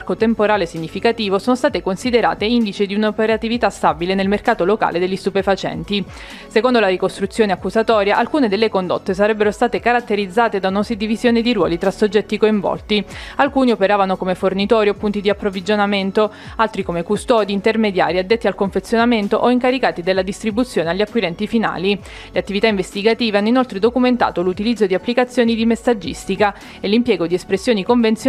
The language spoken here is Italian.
arco temporale significativo sono state considerate indice di un'operatività stabile nel mercato locale degli stupefacenti. Secondo la ricostruzione accusatoria, alcune delle condotte sarebbero state caratterizzate da una suddivisione di ruoli tra soggetti coinvolti. Alcuni operavano come fornitori o punti di approvvigionamento, altri come custodi, intermediari, addetti al confezionamento o incaricati della distribuzione agli acquirenti finali. Le attività investigative hanno inoltre documentato l'utilizzo di applicazioni di messaggistica e l'impiego di espressioni convenzionali